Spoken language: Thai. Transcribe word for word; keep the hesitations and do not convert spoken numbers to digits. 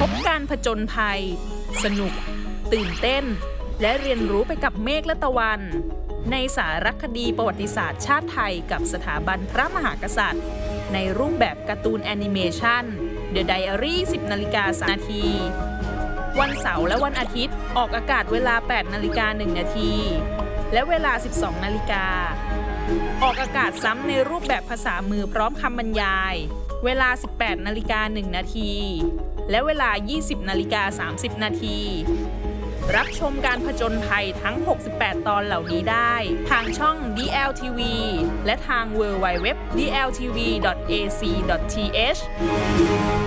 บการผจญภัยสนุกตื่นเต้นและเรียนรู้ไปกับเมฆและตะวันในสารคดีประวัติศาสตร์ชาติไทยกับสถาบันพระมหากษัตริย์ในรูปแบบการ์ตูนแอนิเมชัน The Diary สิบนาฬิกาสามนาทีวันเสาร์และวันอาทิตย์ออกอากาศเวลา แปดนาฬิกาหนึ่งนาทีและเวลา สิบสองนาฬิกาออกอากาศซ้ำในรูปแบบภาษามือพร้อมคำบรรยายเวลา สิบแปดนาฬิกาหนึ่งนาทีและเวลา ยี่สิบนาฬิกาสามสิบนาทีรับชมการผจญภัยทั้ง หกสิบแปด ตอนเหล่านี้ได้ทางช่อง ดี แอล ที วี และทาง ดับเบิลยู ดับเบิลยู ดับเบิลยู ดอท ดี แอล ที วี ดอท เอ ซี ดอท ที เอช